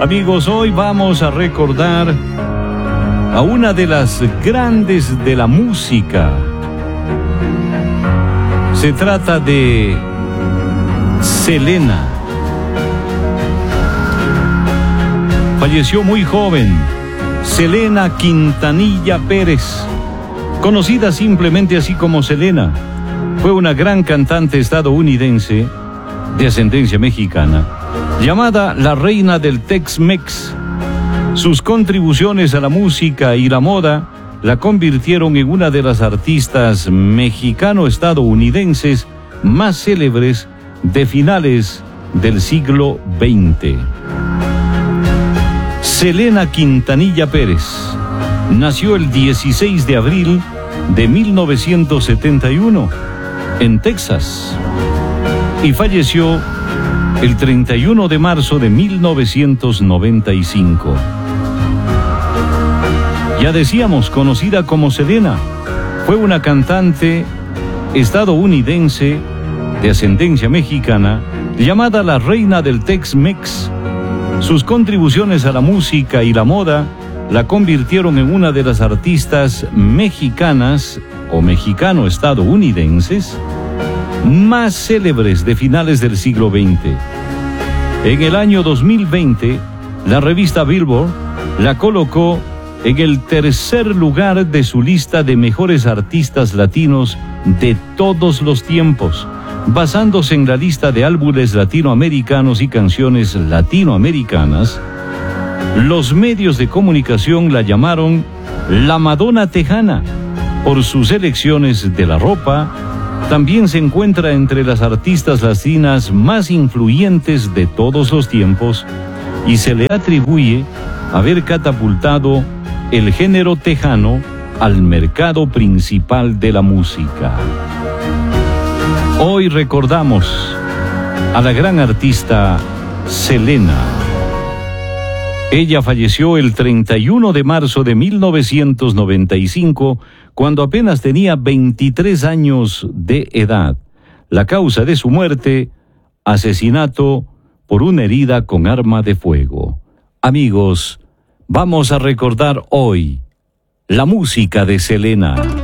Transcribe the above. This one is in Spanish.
Amigos, hoy vamos a recordar a una de las grandes de la música. Se trata de Selena. Falleció muy joven, Selena Quintanilla Pérez, conocida simplemente así como Selena. Fue una gran cantante estadounidense de ascendencia mexicana, llamada la reina del Tex-Mex. Sus contribuciones a la música y la moda la convirtieron en una de las artistas mexicano-estadounidenses más célebres de finales del siglo XX. Selena Quintanilla Pérez nació el 16 de abril de 1971 en Texas y falleció el 31 de marzo de 1995. Ya decíamos, conocida como Selena, fue una cantante estadounidense de ascendencia mexicana llamada la reina del Tex-Mex. Sus contribuciones a la música y la moda la convirtieron en una de las artistas mexicanas o mexicano-estadounidenses más célebres de finales del siglo XX. En el año 2020, la revista Billboard la colocó en el tercer lugar de su lista de mejores artistas latinos de todos los tiempos, basándose en la lista de álbumes latinoamericanos y canciones latinoamericanas. Los medios de comunicación la llamaron la Madonna Tejana por sus elecciones de la ropa. También se encuentra entre las artistas latinas más influyentes de todos los tiempos y se le atribuye haber catapultado el género tejano al mercado principal de la música. Hoy recordamos a la gran artista Selena. Ella falleció el 31 de marzo de 1995, cuando apenas tenía 23 años de edad. La causa de su muerte, asesinato por una herida con arma de fuego. Amigos, vamos a recordar hoy la música de Selena.